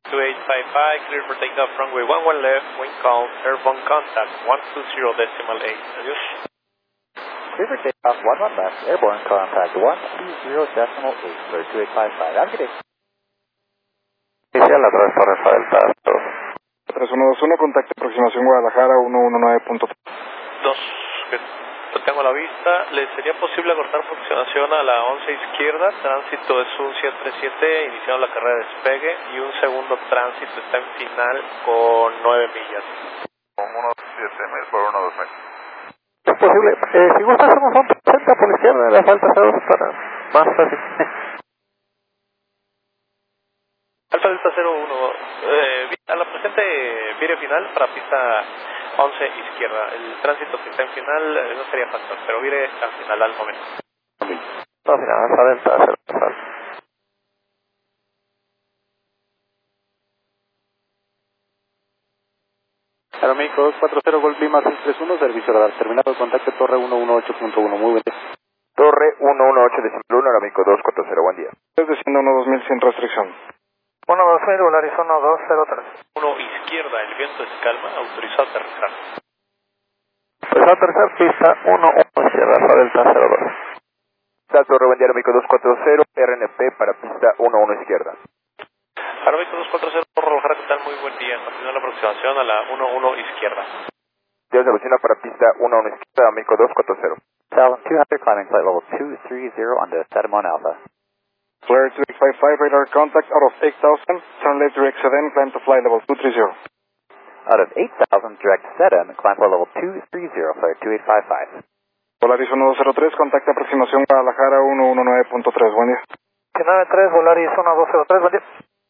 2855, clear for takeoff, runway 11 left, wind calm, airborne contact, 120.8. Adiós. Clear for takeoff, 11 left, airborne contact, 120.8, clear 2855. Have a good day. Inicial, la Torres Rafael Pasto. 3121, contacto aproximación Guadalajara 119.3. 2, que tengo a la vista. ¿Le sería posible cortar aproximación a la 11 izquierda? Tránsito es un 737, iniciando la carrera de despegue y un segundo tránsito está en final con 9 millas. 17000 por 12000. Es posible. Si gusta hacemos un 80 por la izquierda, le falta 2 para más fácil. Alfa Delta 01, a la presente vire final para pista 11 izquierda. El tránsito que está en final no sería factor, pero vire al final al momento. No, final, Alfa Delta 01. Aeroméxico 240 Golf Lima 631, servicio radar, terminado de contacto Torre 118.1, muy buen día. Torre 118.1, Aeroméxico 240, buen día. Desciendo 12000 sin restricción. 120, Arizona 203. 1 izquierda, el viento es calma, autorizado a aterrizar. Pues a tercer pista 11 izquierda, Alfa Delta 02. Salto, buen día, Aeroméxico 240, RNP para pista 11 izquierda. Aeroméxico 240, Guadalajara, ¿qué tal? Muy buen día. Continúa la aproximación a la 11 izquierda. Dios de Lucina para pista 11 izquierda, Aeroméxico 240. Salem 200, climbing flight level 230 onto Sedimon Alpha. Flare 2855, radar contact out of 8000, turn left direct sedan, climb to flight level 230. Out of 8,000, direct Sedem, climb flight level 230, flare 2855. Volaris 1203, contacto aproximación Guadalajara 119.3, buen día. 93, Volaris 1203, buen día.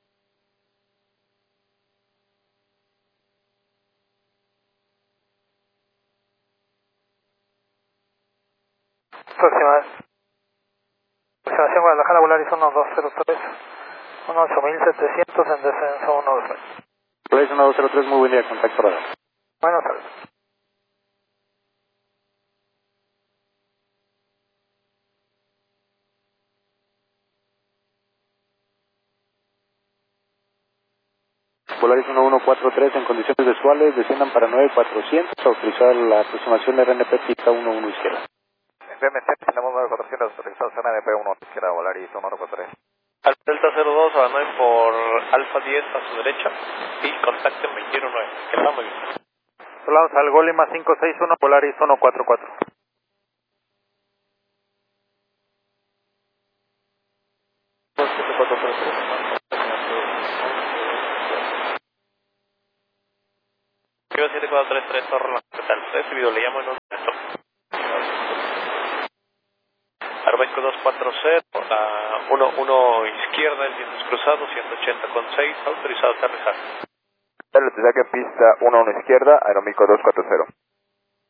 Aproximación Guadalajara, Volaris 1203, 18700 en descenso 123. Volaris 1203, muy buen día, contacto radar. Buenas tardes. Volaris 1143 en condiciones visuales, desciendan para 9400, autorizar la aproximación RNP pista 11 izquierda. FMC, tenemos 9400, autorizados RNP 1 izquierda, Volaris 143. Alfa Delta 02, abandonen por Alfa 10 a su derecha y contacten 219. Que está muy bien. Volamos al Gol Lima 561, Volaris 144. Viva 7433, Torre, ¿qué tal? Recibido, le llamo en un momento. Aeroméxico 240, la 11 izquierda, el viento es cruzado, 180.6, autorizado a aterrizar. El aterrizaje pista 11 izquierda, Aeroméxico 240.